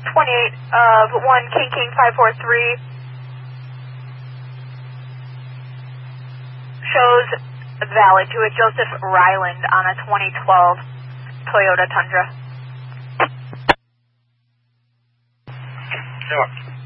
28 of 1 King King 543 shows valid to a Joseph Ryland on a 2012 Toyota Tundra. Sure.